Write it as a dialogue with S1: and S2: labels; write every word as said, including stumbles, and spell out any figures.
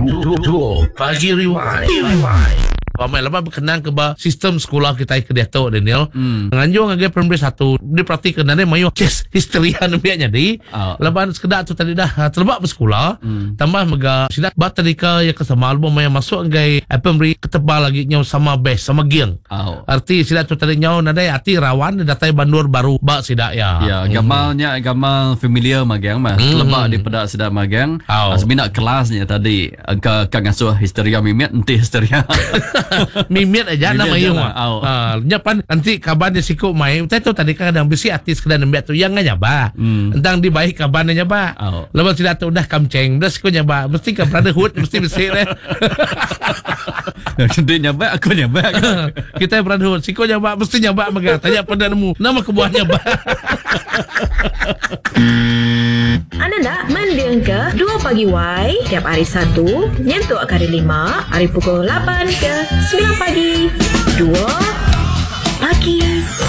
S1: Dua Pagi Rewind. Rewind. Pamai lama berkenan ke ba sistem sekolah kita ke dia tu Daniel. Hmm. Nganjung agak primary satu dia praktik kenane mayo yes history anu biaknya di. Oh. Laban sekedar tu tadi dah terlebak bersekolah. Hmm. Tambah mega sidak bat tadi ka ya kesama album yang masuk agak primary ketebal lagi nyau sama best sama giang. Oh. Arti sidak tu tadi nyau nadai arti rawan datai bandur baru ba sidak ya.
S2: Ya, hmm. gamalnya gamal familiar magang mah. Hmm. Terlebak daripada sidak magang. Oh. Seminat kelasnya tadi ke kang asuh historia mimet enti historia.
S1: Mimit aja nama yung ah nyapan nanti kaban dia siku mai tu tadi kan kadang bisi artis kedang nembak tu yang nyaba hmm. entang di baik kaban nyaba oh. Lepas tidak tu dah kamceng dah siku nyaba mesti ke brotherhood mesti bisi deh
S2: dia nyaba aku nyaba
S1: kita brotherhood siku nyaba mesti nyaba mega tanya pada nemu nama kebuah nyaba.
S3: Anda nak mendengar ke Dua Pagi Y tiap hari Sabtu nyentuh kali lima hari pukul lapan ke sembilan pagi. Dua